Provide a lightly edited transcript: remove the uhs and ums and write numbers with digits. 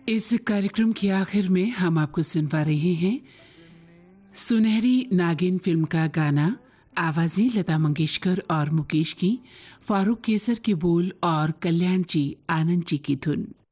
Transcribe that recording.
इस कार्यक्रम के आखिर में हम आपको सुनवा रहे हैं सुनहरी नागिन फिल्म का गाना। आवाजें लता मंगेशकर और मुकेश की, फारूक केसर के बोल और कल्याण जी आनंद जी की धुन।